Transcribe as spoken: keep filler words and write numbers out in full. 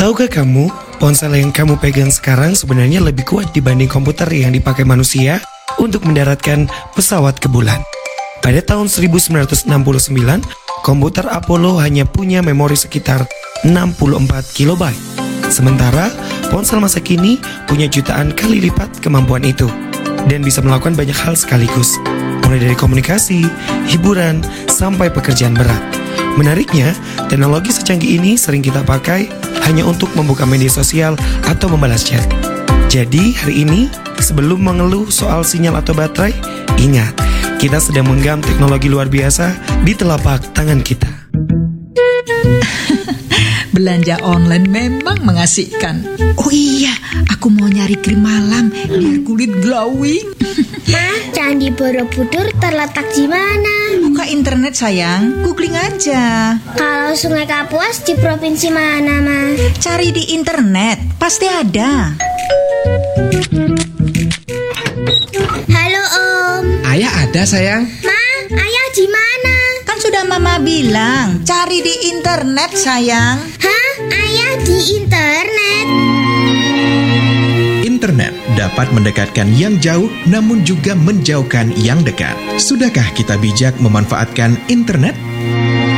Tahukah kamu, ponsel yang kamu pegang sekarang sebenarnya lebih kuat dibanding komputer yang dipakai manusia untuk mendaratkan pesawat ke bulan. Pada tahun seribu sembilan ratus enam puluh sembilan, komputer Apollo hanya punya memori sekitar enam puluh empat kilobyte. Sementara, ponsel masa kini punya jutaan kali lipat kemampuan itu dan bisa melakukan banyak hal sekaligus, mulai dari komunikasi, hiburan, sampai pekerjaan berat. Menariknya, teknologi secanggih ini sering kita pakai hanya untuk membuka media sosial atau membalas chat. Jadi, hari ini, sebelum mengeluh soal sinyal atau baterai, ingat, kita sedang menggenggam teknologi luar biasa di telapak tangan kita. Belanja online memang mengasihkan. Oh iya, aku mau nyari krim malam biar kulit glowing. Ma, Candi Borobudur terletak di mana? Buka internet sayang, googling aja. Kalau Sungai Kapuas di provinsi mana, Ma? Cari di internet, pasti ada. Halo Om. Ayah ada sayang. Ma, Ayah di mana? Kan sudah Mama bilang, cari di internet sayang. Hah? Ayah di internet? Internet dapat mendekatkan yang jauh namun juga menjauhkan yang dekat. Sudahkah kita bijak memanfaatkan internet?